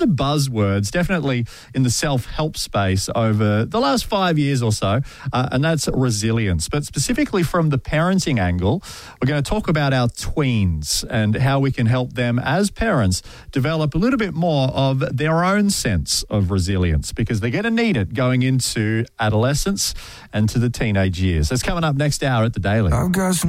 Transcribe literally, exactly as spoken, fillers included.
the buzzwords, definitely in the self-help space over the last five years or so, uh, and that's resilience. But specifically from the parenting angle, we're going to talk about our tweens and how we can help them as parents develop a little bit more of their own sense of resilience, because they're going to need it going into adolescence and to the teenage years. That's coming up next hour at The Daily. I've got some